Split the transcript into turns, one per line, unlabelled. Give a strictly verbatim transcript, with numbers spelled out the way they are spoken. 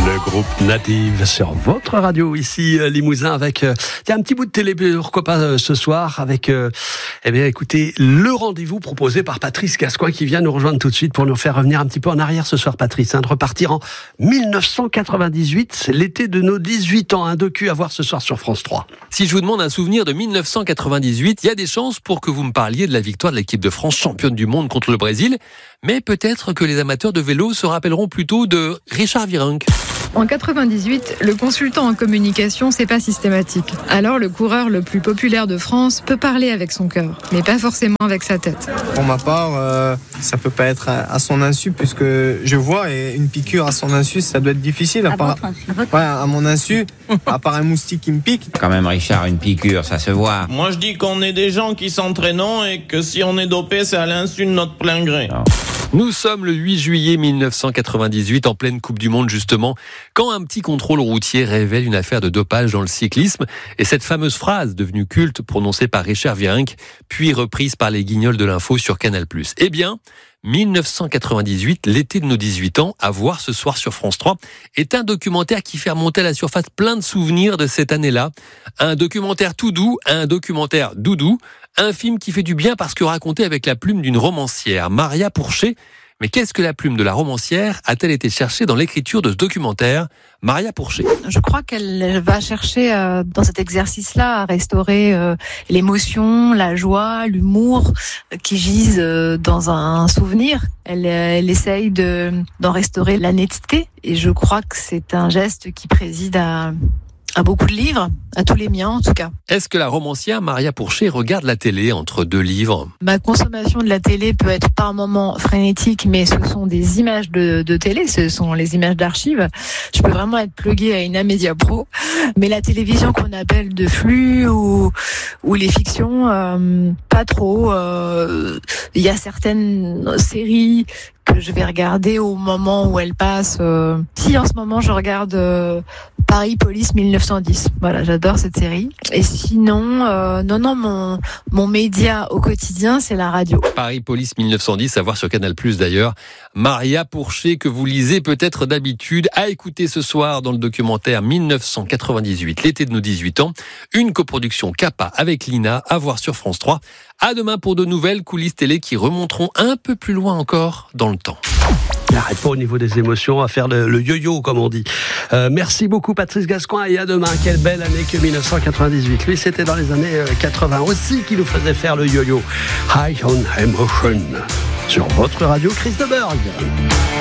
Le groupe Native sur votre radio ici Limousin avec euh, tiens, un petit bout de télé, pourquoi pas euh, ce soir avec euh, eh bien écoutez le rendez-vous proposé par Patrice Gascoigne qui vient nous rejoindre tout de suite pour nous faire revenir un petit peu en arrière ce soir, Patrice, hein, de repartir en dix-neuf cent quatre-vingt-dix-huit, l'été de nos dix-huit ans, un docu à voir ce soir sur France trois.
Si je vous demande un souvenir de dix-neuf cent quatre-vingt-dix-huit, il y a des chances pour que vous me parliez de la victoire de l'équipe de France championne du monde contre le Brésil, mais peut-être que les amateurs de vélo se rappelleront plutôt de Richard Virenque.
En quatre-vingt-dix-huit, le consultant en communication, c'est pas systématique. Alors le coureur le plus populaire de France peut parler avec son cœur, mais pas forcément avec sa tête.
Pour ma part, euh, ça peut pas être à, à son insu, puisque je vois, et une piqûre à son insu, ça doit être difficile. À, part, ouais, à mon insu, à part un moustique qui me pique.
Quand même, Richard, une piqûre, ça se voit.
Moi, je dis qu'on est des gens qui s'entraînent et que si on est dopé, c'est à l'insu de notre plein gré.
Non.
Nous sommes le huit juillet dix-neuf cent quatre-vingt-dix-huit, en pleine Coupe du Monde justement, quand un petit contrôle routier révèle une affaire de dopage dans le cyclisme, et cette fameuse phrase devenue culte prononcée par Richard Virenque, puis reprise par les guignols de l'info sur Canal+. Eh bien, dix-neuf cent quatre-vingt-dix-huit, l'été de nos dix-huit ans, à voir ce soir sur France trois, est un documentaire qui fait remonter à la surface plein de souvenirs de cette année-là. Un documentaire tout doux, un documentaire doudou, un film qui fait du bien parce que raconté avec la plume d'une romancière, Maria Pourchet. Mais qu'est-ce que la plume de la romancière a-t-elle été cherchée dans l'écriture de ce documentaire ? Maria Pourchet.
Je crois qu'elle va chercher euh, dans cet exercice-là à restaurer euh, l'émotion, la joie, l'humour euh, qui gisent euh, dans un souvenir. Elle, euh, elle essaye de, d'en restaurer la netteté et je crois que c'est un geste qui préside à... à beaucoup de livres, à tous les miens en tout cas.
Est-ce que la romancière Maria Pourchet regarde la télé entre deux livres ?
Ma consommation de la télé peut être par moments frénétique, mais ce sont des images de, de télé, ce sont les images d'archives. Je peux vraiment être pluguée à une Amedia Pro, mais la télévision qu'on appelle de flux ou, ou les fictions, euh, pas trop. Euh, il y a certaines séries que je vais regarder au moment où elles passent. Euh, si en ce moment je regarde euh, Paris Police dix-neuf cent dix, voilà, j'adore cette série. Et sinon, euh, non, non, mon mon média au quotidien, c'est la radio.
Paris Police dix-neuf cent dix, à voir sur Canal+, d'ailleurs. Maria Pourchet, que vous lisez peut-être d'habitude, à écouter ce soir dans le documentaire dix-neuf cent quatre-vingt-dix-huit, l'été de nos dix-huit ans. Une coproduction Capa avec Lina, à voir sur France trois. À demain pour de nouvelles coulisses télé qui remonteront un peu plus loin encore dans le temps.
N'arrête pas au niveau des émotions à faire le, le yo-yo comme on dit. Euh, merci beaucoup Patrice Gascoigne et à demain. Quelle belle année que dix-neuf cent quatre-vingt-dix-huit. Lui c'était dans les années quatre-vingts aussi qui nous faisait faire le yo-yo. High on Emotion sur votre radio Chris de Burgh.